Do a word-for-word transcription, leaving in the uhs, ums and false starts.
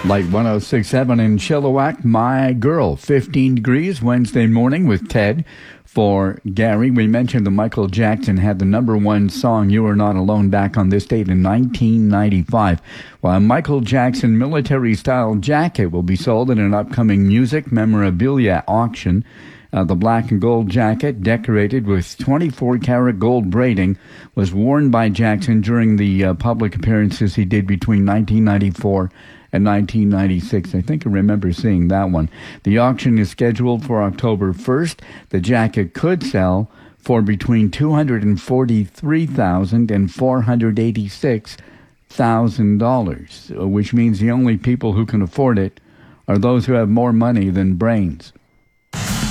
Light one oh six point seven in Chilliwack. My Girl, fifteen degrees Wednesday morning with Ted. For Gary, we mentioned that Michael Jackson had the number one song, You Are Not Alone, back on this date in nineteen ninety-five. While a Michael Jackson military-style jacket will be sold in an upcoming music memorabilia auction. Uh, the black and gold jacket, decorated with twenty-four karat gold braiding, was worn by Jackson during the uh, public appearances he did between nineteen ninety-four and nineteen ninety-six. I think I remember seeing that one. The auction is scheduled for October first. The jacket could sell for between two hundred forty-three thousand dollars and four hundred eighty-six thousand dollars, which means the only people who can afford it are those who have more money than brains.